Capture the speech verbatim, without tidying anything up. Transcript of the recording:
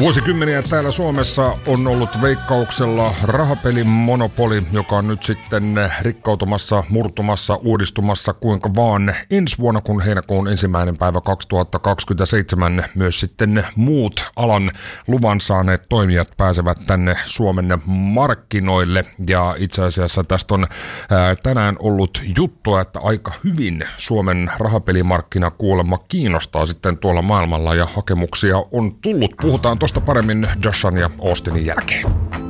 Vuosikymmeniä täällä Suomessa on ollut Veikkauksella rahapelin monopoli, joka on nyt sitten rikkautumassa, murtumassa, uudistumassa kuinka vaan. Ensi vuonna, kun heinäkuun ensimmäinen päivä kaksituhattakaksikymmentäseitsemän, myös sitten muut alan luvan saaneet toimijat pääsevät tänne Suomen markkinoille. Ja itse asiassa tästä on ää, tänään ollut juttua, että aika hyvin Suomen rahapelimarkkina kuulemma kiinnostaa sitten tuolla maailmalla ja hakemuksia on tullut. Puhutaan tuosta paremmin Joshan ja Austinin jälkeen.